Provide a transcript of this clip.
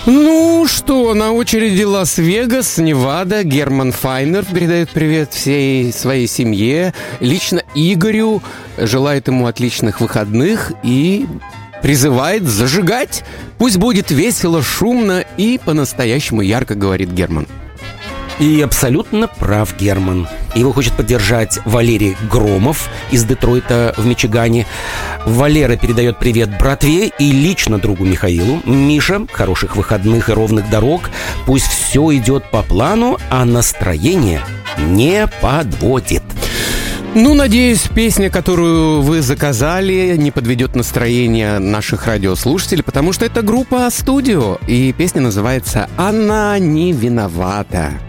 Ну что, на очереди Лас-Вегас, Невада. Герман Файнер передает привет всей своей семье, лично Игорю, желает ему отличных выходных и призывает зажигать. Пусть будет весело, шумно и по-настоящему ярко, говорит Герман. И абсолютно прав Герман. Его хочет поддержать Валерий Громов из Детройта в Мичигане. Валера передает привет братве и лично другу Михаилу. Миша, хороших выходных и ровных дорог. Пусть все идет по плану, а настроение не подводит. Ну, надеюсь, песня, которую вы заказали, не подведет настроение наших радиослушателей, потому что это группа «Студио», и песня называется «Она не виновата».